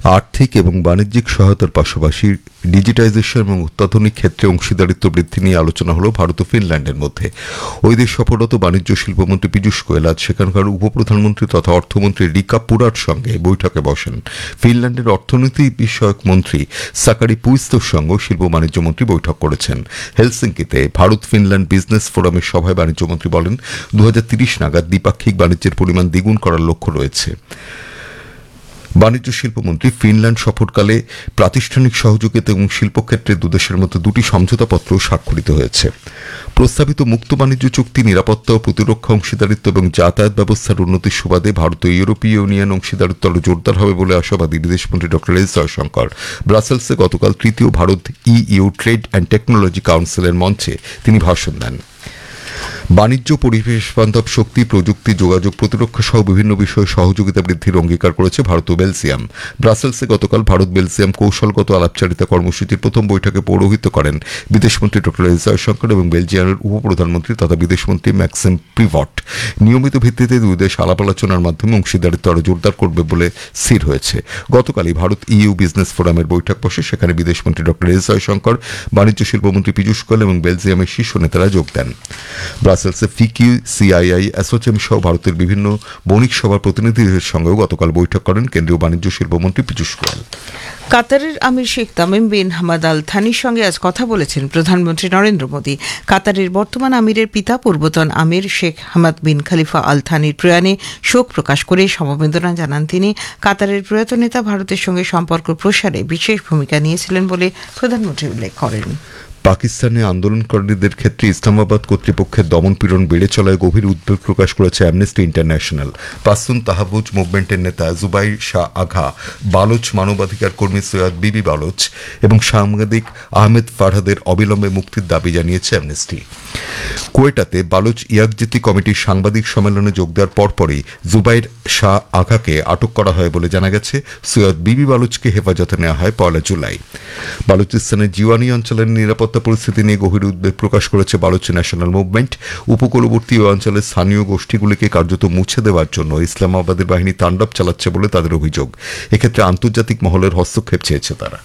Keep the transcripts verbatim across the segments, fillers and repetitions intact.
আর্থিক এবং বাণিজ্যিক সহায়তার পাশাপাশি ডিজিটাইজেশন এবং অত্যাধুনিক ক্ষেত্রে অংশীদারিত্ব বৃদ্ধি নিয়ে আলোচনা হলো ভারত ও ফিনল্যান্ডের মধ্যে। ওই দেশ সফররত বাণিজ্য শিল্পমন্ত্রী পীযূষ গোয়েল আজ সেখানকার উপপ্রধানমন্ত্রী তথা অর্থমন্ত্রী রিকা পুরার সঙ্গে বৈঠকে বসেন। ফিনল্যান্ডের অর্থনীতি বিষয়ক মন্ত্রী সাকারি পুইস্তোর সঙ্গেও শিল্প বাণিজ্য মন্ত্রী বৈঠক করেছেন। হেলসিঙ্কিতে ভারত ফিনল্যান্ড বিজনেস ফোরামের সভায় বাণিজ্যমন্ত্রী বলেন, দু হাজার তিরিশ নাগাদ দ্বিপাক্ষিক বাণিজ্যের পরিমাণ দ্বিগুণ করার লক্ষ্য রয়েছে। বাণিজ্য শিল্পমন্ত্রী ফিনল্যান্ড সফরকালে প্রাতিষ্ঠানিক সহযোগিতা এবং শিল্পক্ষেত্রে দুদেশের মধ্যে দুটি সমঝোতাপত্র স্বাক্ষরিত হয়েছে। প্রস্তাবিত মুক্ত বাণিজ্য চুক্তি নিরাপত্তা ও প্রতিরক্ষা অংশীদারিত্ব এবং যাতায়াত ব্যবস্থার উন্নতির সুবাদে ভারত ও ইউরোপীয় ইউনিয়ন অংশীদারিত্ব আরও জোরদার হবে বলে আশাবাদী বিদেশমন্ত্রী ডক্টর এস জয়শঙ্কর। ব্রাসেলসে গতকাল তৃতীয় Bharat EU trade and technology কাউন্সিলের মঞ্চে তিনি ভাষণ দেন। বাণিজ্য, পরিবেশ বান্ধব শক্তি, প্রযুক্তি, যোগাযোগ, প্রতিরক্ষা সহ বিভিন্ন বিষয়ে সহযোগিতা বৃদ্ধির অঙ্গীকার করেছে ভারত ও বেলজিয়াম। ব্রাসেলসে গতকাল ভারত বেলজিয়াম কৌশলগত আলাপচারিতা কর্মসূচির প্রথম বৈঠকে পৌরোহিত্য করেন বিদেশমন্ত্রী ডক্টর এস জয়শঙ্কর এবং বেলজিয়ামের উপপ্রধানমন্ত্রী তথা বিদেশমন্ত্রী ম্যাক্সিম প্রিভট। নিয়মিত ভিত্তিতে দুই দেশ আলাপ আলোচনার মাধ্যমে অংশীদারিত্ব আরও জোরদার করবে বলে স্থির হয়েছে। গতকালই ভারত ইইউ বিজনেস ফোরামের বৈঠক বসে, সেখানে বিদেশমন্ত্রী ডক্টর এস জয়শঙ্কর, বাণিজ্য শিল্পমন্ত্রী পীযূষ গোয়েল এবং বেলজিয়ামের শীর্ষ নেতারা যোগ দেন। ব্রাসেলসে ফিকিউ, সিআইআই, অ্যাসোচেম সহ ভারতের বিভিন্ন বণিক সভার প্রতিনিধিদের সঙ্গেও গতকাল বৈঠক করেন কেন্দ্রীয় বাণিজ্য শিল্পমন্ত্রী পীযূষ গোয়েল। কাতারের আমির Sheikh Tamim bin Hamad Al থানির সঙ্গে আজ কথা বলেছেন প্রধানমন্ত্রী নরেন্দ্র মোদী। কাতারের বর্তমান আমিরের পিতা পূর্বতন আমির শেখ হামাদ বিন খলিফা আল থানির প্রয়াণে শোক প্রকাশ করে সমবেদনা জানান তিনি। কাতারের প্রয়াত নেতা ভারতের সঙ্গে সম্পর্ক প্রসারে বিশেষ ভূমিকা নিয়েছিলেন বলে প্রধানমন্ত্রী উল্লেখ করেন। পাকিস্তানে আন্দোলনকারীদের ক্ষেত্রে ইসলামাবাদ কর্তৃপক্ষের দমনপীড়ন বেড়ে চলায় গভীর উদ্বেগ প্রকাশ করেছে অ্যামনেস্টি ইন্টারন্যাশনাল। পাশতুন তাহফুজ মুভমেন্টের নেতা জুবাইর শাহ আঘা, বালোচ মানবাধিকার কর্মী সৈয়দ বিবি বালোচ এবং সাংবাদিক আহমেদ ফারহাদের অবিলম্বে মুক্তির দাবি জানিয়েছে অ্যামনেস্টি। কোয়েটাতে বালোচ ইয়াকজিতি কমিটির সাংবাদিক সম্মেলনে যোগ দেওয়ার পরপরই জুবাইর শাহ আঘাকে আটক করা হয় বলে জানা গেছে। সৈয়দ বিবি বালোচকে হেফাজতে নেওয়া হয় পয়লা জুলাই। বালুচিস্তানের জিওয়ানি অঞ্চলের নিরাপত্তা পরিস্থিতি নিয়ে গভীর উদ্বেগ প্রকাশ করেছে বালুচ ন্যাশনাল মুভমেন্ট। উপকূলবর্তী ওই অঞ্চলের স্থানীয় গোষ্ঠীগুলিকে কার্যত মুছে দেওয়ার জন্য ইসলামাবাদের বাহিনী তাণ্ডব চালাচ্ছে বলে তাদের অভিযোগ। এক্ষেত্রে আন্তর্জাতিক মহলের হস্তক্ষেপ চেয়েছে তারা।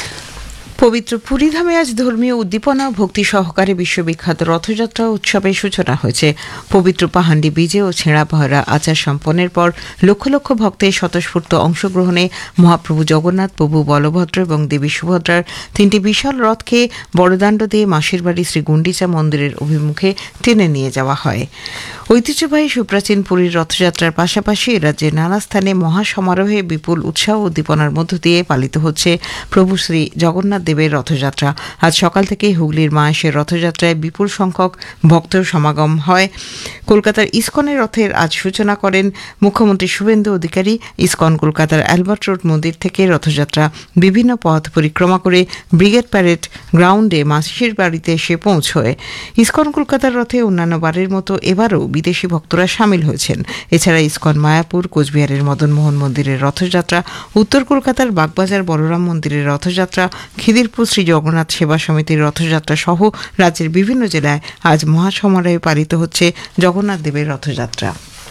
পবিত্র পুরীধামে আজ ধর্মীয় উদ্দীপনা ও ভক্তি সহকারে বিশ্ববিখ্যাত রথযাত্রা উৎসবের সূচনা হয়েছে। পবিত্র পাহান্ডি বীজে ও ছেঁড়া ভয়রা আচার সম্পন্নের পর লক্ষ লক্ষ ভক্তের স্বতঃস্ফূর্ত অংশগ্রহণে মহাপ্রভু জগন্নাথ, প্রভু বলভদ্র এবং দেবী সুভদ্রার তিনটি বিশাল রথকে বড়দাণ্ড দিয়ে মাসির বাড়ি শ্রী গুন্ডিচা মন্দিরের অভিমুখে টেনে নিয়ে যাওয়া হয়। ঐতিহ্যবাহী সুপ্রাচীন পুরীর রথযাত্রার পাশাপাশি রাজ্যের নানা স্থানে মহাসমারোহে বিপুল উৎসাহ উদ্দীপনার মধ্য দিয়ে পালিত হচ্ছে প্রভু শ্রী জগন্নাথ দেবের রথযাত্রা। আজ সকাল থেকে হুগলির মাহেশের রথযাত্রায় বিপুল সংখ্যক ভক্তের সমাগম হয়। কলকাতার ইসকনের রথের আজ সূচনা করেন মুখ্যমন্ত্রী শুভেন্দু অধিকারী। ইসকন কলকাতার অ্যালবার্ট রোড মন্দির থেকে রথযাত্রা বিভিন্ন পথ পরিক্রমা করে ব্রিগেড প্যারেড গ্রাউন্ডে মাসির বাড়িতে এসে পৌঁছয়। ইসকন কলকাতার রথে অন্যান্য বারের মতো এবারও বিদেশি ভক্তরা সামিল হয়েছেন। এছাড়া ইসকন মায়াপুর, কোচবিহারের মদনমোহন মন্দিরের রথযাত্রা, উত্তর কলকাতার বাগবাজার বলরাম মন্দিরের রথযাত্রা, খিদিরপুর শ্রী জগন্নাথ সেবা সমিতির রথযাত্রা সহ রাজ্যের বিভিন্ন জেলায় আজ মহাসমারোহে পালিত হচ্ছে জগন্নাথ দেবের রথযাত্রা।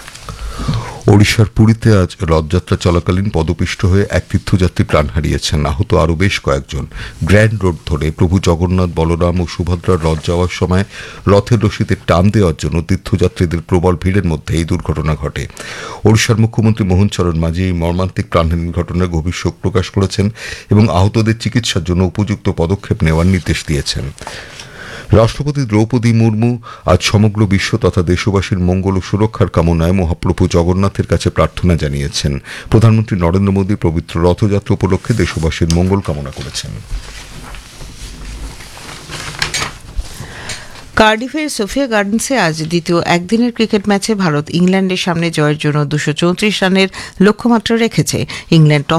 ওড়িশার পুরীতে আজ রথযাত্রা চলাকালীন পদপিষ্ট হয়ে এক তীর্থযাত্রী প্রাণ হারিয়েছেন। আহত আরও বেশ কয়েকজন। গ্র্যান্ড রোড ধরে প্রভু জগন্নাথ, বলরাম ও সুভদ্রার রথ যাওয়ার সময় রথের রশিতে টান দেওয়ার জন্য তীর্থযাত্রীদের প্রবল ভিড়ের মধ্যে এই দুর্ঘটনা ঘটে। ওড়িশার মুখ্যমন্ত্রী মোহন চরণ মাঝি এই মর্মান্তিক প্রাণহানির ঘটনায় গভীর শোক প্রকাশ করেছেন এবং আহতদের চিকিৎসার জন্য উপযুক্ত পদক্ষেপ নেওয়ার নির্দেশ দিয়েছেন। রাষ্ট্রপতি দ্রৌপদী মুর্মু আজ সমগ্র বিশ্ব তথা দেশবাসীর মঙ্গল ও সুরক্ষার কামনায় মহাপ্রভু জগন্নাথের কাছে প্রার্থনা জানিয়েছেন। প্রধানমন্ত্রী নরেন্দ্র মোদী পবিত্র রথযাত্রা উপলক্ষে দেশবাসীর মঙ্গল কামনা করেছেন। কার্ডিফের সোফিয়া গার্ডেন্সে আজ দ্বিতীয় একদিনের ক্রিকেট ম্যাচে ভারত ইংল্যান্ডের সামনে জয়ের জন্য দুশো চৌত্রিশ রানের লক্ষ্যমাত্রা রেখেছে। ইংল্যান্ড